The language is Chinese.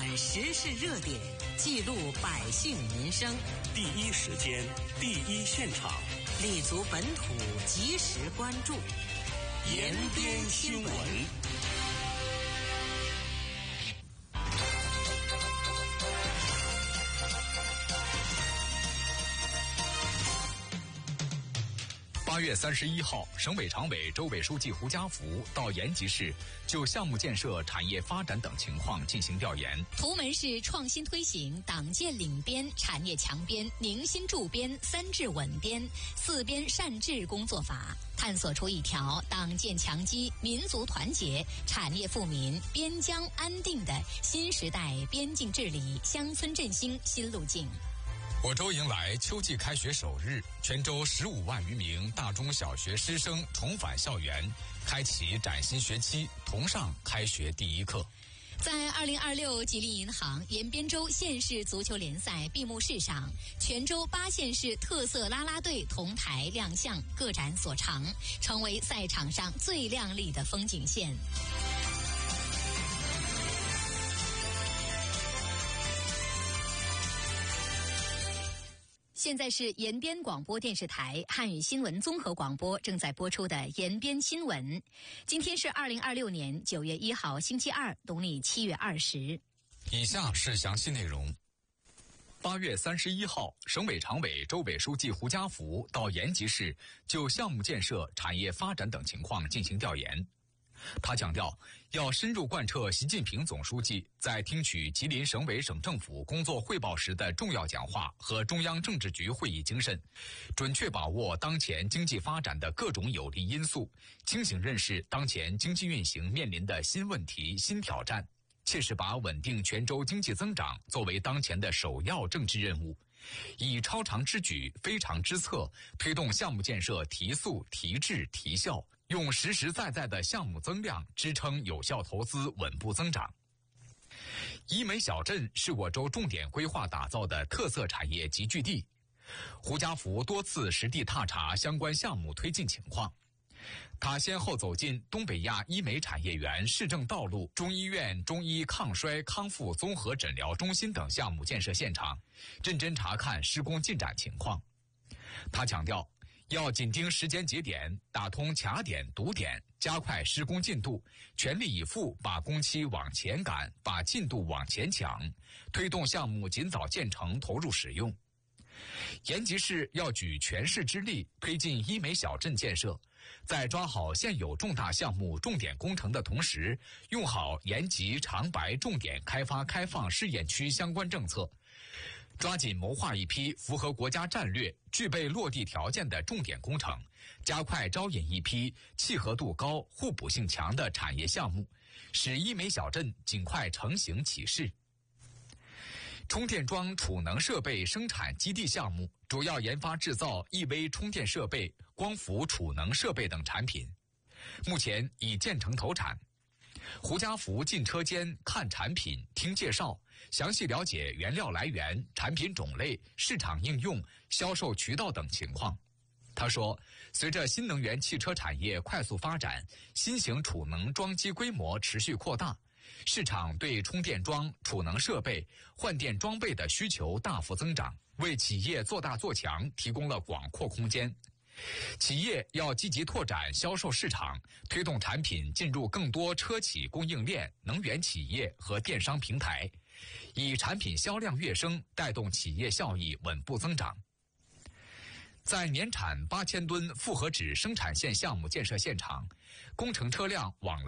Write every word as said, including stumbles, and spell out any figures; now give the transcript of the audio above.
赶时事热点，记录百姓民生， 第一时间，第一现场， 立足本土，及时关注， 延边新闻。 八月三十一号，省委常委、州委书记胡家福到延吉市就项目建设、产业发展等情况进行调研。 图门市创新推行党建领编、产业强编、宁新助编、三治稳编、四编善治工作法，探索出一条党建强基、民族团结、产业富民、边疆安定的新时代边境治理、乡村振兴新路径。 我州迎来秋季开学首日，全州十五万余名大中小学师生重返校园，开启崭新学期，同上开学第一课。 在二零二六吉林银行延边州县市足球联赛闭幕式上，全州八县市特色啦啦队同台亮相，各展所长，成为赛场上最亮丽的风景线。现在是延边广播电视台汉语新闻综合广播正在播出的延边新闻。今天是二零二六年九月一号星期二，农历七月二十。 以下是详细内容。八月三十一号，省委常委、州委书记胡家福到延吉市就项目建设、产业发展等情况进行调研。他强调，要深入贯彻习近平总书记在听取吉林省委省政府工作汇报时的重要讲话和中央政治局会议精神，准确把握当前经济发展的各种有利因素，清醒认识当前经济运行面临的新问题、新挑战，切实把稳定全州经济增长作为当前的首要政治任务，以超常之举、非常之策，推动项目建设提速、提质、提效，用实实在在的项目增量支撑有效投资稳步增长。医美小镇是我州重点规划打造的特色产业集聚地。胡家福多次实地踏查相关项目推进情况。他先后走进东北亚医美产业园市政道路中医院中医抗衰康复综合诊疗中心等项目建设现场，认真查看施工进展情况。他强调，要紧盯时间节点，打通卡点堵点，加快施工进度，全力以赴把工期往前赶，把进度往前抢，推动项目尽早建成投入使用。延吉市要举全市之力推进医美小镇建设，在抓好现有重大项目重点工程的同时，用好延吉长白重点开发开放试验区相关政策，抓紧谋划一批符合国家战略、具备落地条件的重点工程，加快招引一批契合度高、互补性强的产业项目，使医美小镇尽快成型起势。充电桩储能设备生产基地项目主要研发制造 E V 充电设备、光伏储能设备等产品，目前已建成投产。胡家福进车间看产品、听介绍，详细了解原料来源、产品种类、市场应用、销售渠道等情况。他说，随着新能源汽车产业快速发展，新型储能装机规模持续扩大，市场对充电桩、储能设备、换电装备的需求大幅增长，为企业做大做强提供了广阔空间。企业要积极拓展销售市场，推动产品进入更多车企供应链、能源企业和电商平台，以产品销量跃升带动企业效益稳步增长。在年产八千吨复合纸生产线项目建设现场，工程车辆往来